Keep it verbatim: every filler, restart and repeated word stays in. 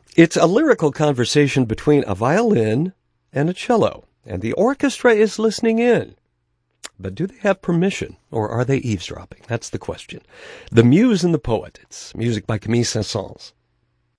It's a lyrical conversation between a violin and a cello, and the orchestra is listening in. But do they have permission, or are they eavesdropping? That's the question. The Muse and the Poet. It's music by Camille Saint-Saëns.